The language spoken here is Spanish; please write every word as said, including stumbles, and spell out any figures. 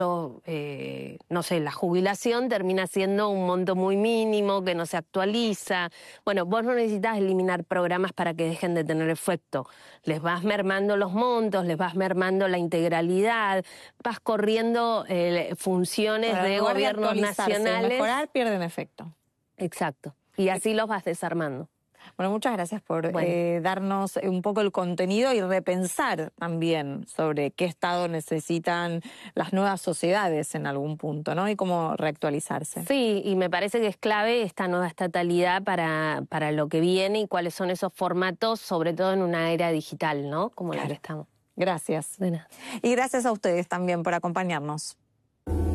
Eh, no sé, la jubilación termina siendo un monto muy mínimo que no se actualiza. Bueno, vos no necesitas eliminar programas para que dejen de tener efecto. Les vas mermando los montos, les vas mermando la integralidad, vas corriendo eh, funciones Para de gobiernos nacionales. Mejorar, pierden efecto. Exacto. Y así los vas desarmando. Bueno, muchas gracias por Bueno. eh, darnos un poco el contenido y repensar también sobre qué Estado necesitan las nuevas sociedades en algún punto, ¿no? Y cómo reactualizarse. Sí, y me parece que es clave esta nueva estatalidad para, para lo que viene y cuáles son esos formatos, sobre todo en una era digital, ¿no? Como Claro. la que estamos. Gracias. De nada. Y gracias a ustedes también por acompañarnos.